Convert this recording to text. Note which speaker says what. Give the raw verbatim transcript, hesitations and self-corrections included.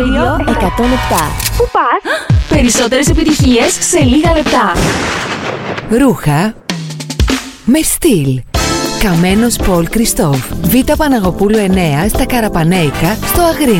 Speaker 1: Radio εκατόν επτά.
Speaker 2: Πού πας?
Speaker 1: Περισσότερες επιτυχίες σε λίγα λεπτά.
Speaker 3: Ρούχα με στυλ. Καμένος Πολ Κριστόφ. Β' Παναγοπούλου εννέα στα Καραπανέικα στο Αγρίνιο.